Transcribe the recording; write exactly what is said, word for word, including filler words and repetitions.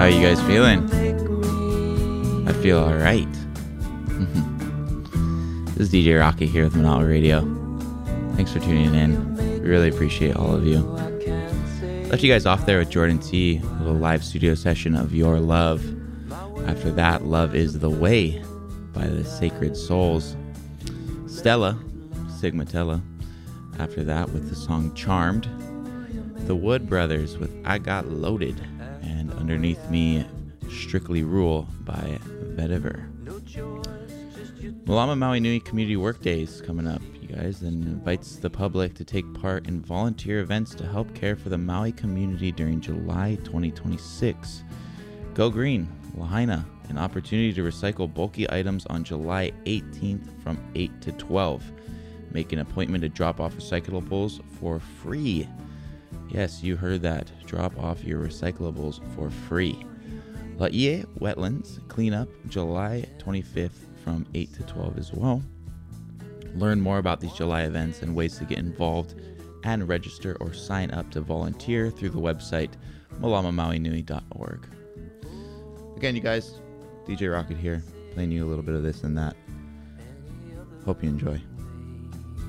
How are you guys feeling? I feel alright. This is D J Rocket here with Manala Radio. Thanks for tuning in. We really appreciate all of you. Left you guys off there with Jordan T, a little live studio session of Your Love. After that, Love is the Way by the Sacred Souls. Stella, Sigmatella. After that, with the song Charmed. The Wood Brothers with I Got Loaded. And underneath me, Strictly Rule by Vetiver. Malama Maui Nui Community Workdays coming up, you guys, and invites the public to take part in volunteer events to help care for the Maui community during July twenty twenty-six. Go Green, Lahaina, an opportunity to recycle bulky items on July eighteenth from eight to twelve. Make an appointment to drop off recyclables for free. Yes, you heard that. Drop off your recyclables for free. Laie Wetlands Cleanup, July twenty-fifth from eight to twelve as well. Learn more about these July events and ways to get involved and register or sign up to volunteer through the website malama maui nui dot org. Again, you guys, D J Rocket here, playing you a little bit of this and that. Hope you enjoy.